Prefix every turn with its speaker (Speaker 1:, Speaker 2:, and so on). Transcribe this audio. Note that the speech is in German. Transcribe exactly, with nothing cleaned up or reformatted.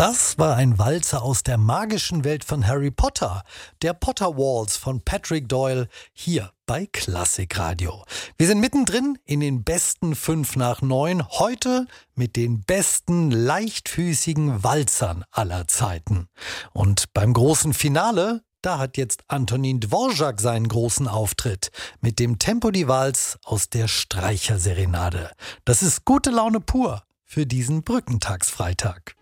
Speaker 1: Das war ein Walzer aus der magischen Welt von Harry Potter, der Potter Waltz von Patrick Doyle, hier bei Klassikradio. Wir sind mittendrin in den besten fünf nach neun, heute mit den besten leichtfüßigen Walzern aller Zeiten. Und beim großen Finale, da hat jetzt Antonin Dvorak seinen großen Auftritt mit dem Tempo di Valse aus der Streicherserenade. Das ist gute Laune pur für diesen Brückentagsfreitag.